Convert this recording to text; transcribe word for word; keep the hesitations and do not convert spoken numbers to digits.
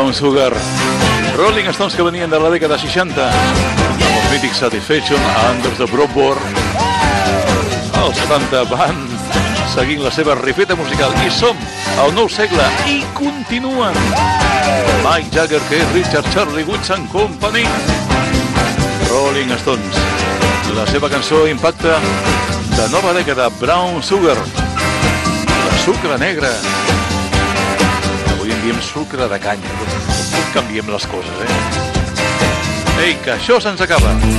Brown Sugar. Rolling Stones, que venien de la dècada seixanta, amb els mítics Satisfaction, Under the Broadboard. Els setanta van seguint la seva rifeta musical i som al nou segle i continuen. Mike Jagger, Keith Richards, Charlie Woods and Company. Rolling Stones, la seva cançó Impacte de nova dècada, Brown Sugar, la sucre negra. Avui en diem sucre de canya. Canviem les coses, eh? Ei, que això se'ns acaba.